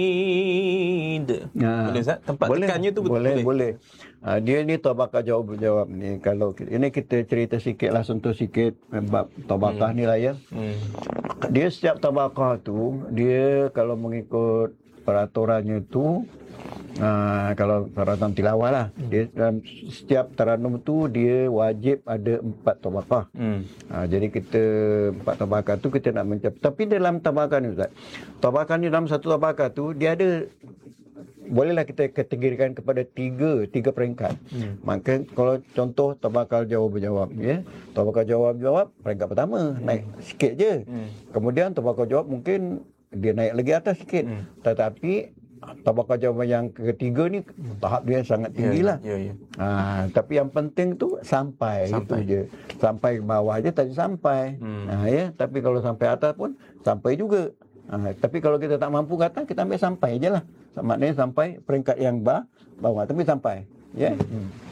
Boleh Ustaz? Tempat boleh, tekannya tu boleh. Dia ni tabaqah jawab ni. Kalau ini kita cerita sikit lah, sentuh sikit bab tabaqah ni lah ya. Dia setiap tabaqah tu, dia kalau mengikut peraturannya tu, kalau peraturan tilawah lah, dia dalam setiap taranum tu dia wajib ada 4 tabaqah. Jadi kita 4 tabaqah tu kita nak mencapai. Tapi dalam tabaqah ni Ustaz, tabaqah ni dalam satu tabaqah tu dia ada, bolehlah kita kategorikan kepada tiga peringkat. Maka kalau contoh tabaqah jawab-jawab ya. Tabaqah jawab-jawab peringkat pertama naik sikit je. Kemudian tabaqah jawab mungkin dia naik lagi atas sikit. Tetapi tabaqah jawab yang ketiga ni tahap dia sangat tinggilah. Tapi yang penting tu sampai itu je. Sampai bawah je tadi sampai. Ya, tapi kalau sampai atas pun sampai juga. Tapi kalau kita tak mampu ke atas, kita ambil sampai je lah. Maknanya sampai peringkat yang bawah, tapi sampai. Ya.